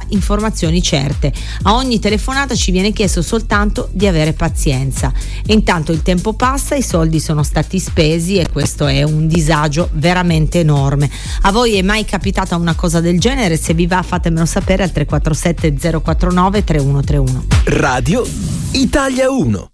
informazioni certe. A ogni telefonata ci viene chiesto soltanto di avere pazienza. E intanto il tempo passa, i soldi sono stati spesi e questo è un disagio veramente enorme. A voi è mai capitata una cosa del genere? Se vi va, fatemelo sapere al 347 049 3131. Radio Italia 1.